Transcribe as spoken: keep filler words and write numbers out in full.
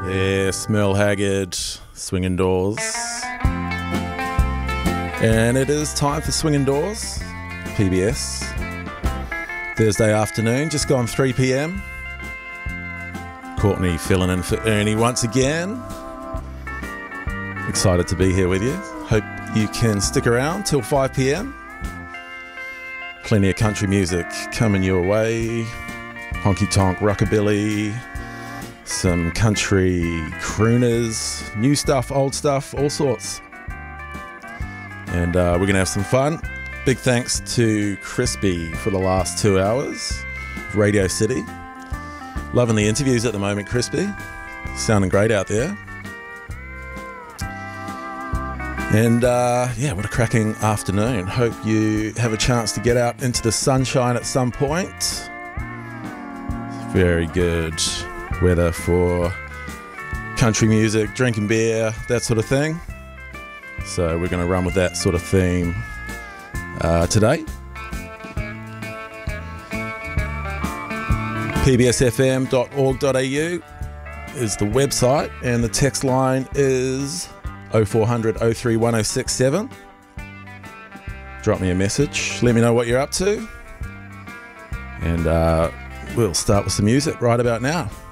Yes, Merle Haggard, Swinging Doors. And it is time for Swinging Doors, P B S. Thursday afternoon, just gone three p.m. Courtney filling in for Ernie once again. Excited to be here with you. Hope you can stick around till five p.m. Plenty of country music coming your way. Honky tonk, rockabilly, some country crooners, new stuff, old stuff, all sorts. And uh, we're going to have some fun. Big thanks to Crispy for the last two hours. Radio City. Loving the interviews at the moment, Crispy. Sounding great out there. And uh, yeah, what a cracking afternoon. Hope you have a chance to get out into the sunshine at some point. Very good weather for country music, drinking beer, that sort of thing. So we're going to run with that sort of theme uh, today. p b s f m dot org dot a u is the website, and the text line is oh four hundred, oh three one oh six seven. Drop me a message, let me know what you're up to, and uh, we'll start with some music right about now.